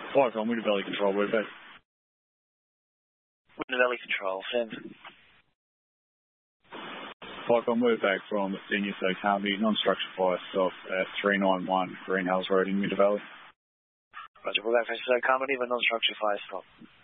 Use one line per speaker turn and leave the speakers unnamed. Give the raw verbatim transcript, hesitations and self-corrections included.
Fire from Winter Valley Control, we're back.
Winter Valley Control, send.
Fire we're back from Senior So Carmody, non-structure fire stop at three nine one Greenhouse Road in Winter Valley.
Roger, we're back from So Carmody, but non-structure fire stop.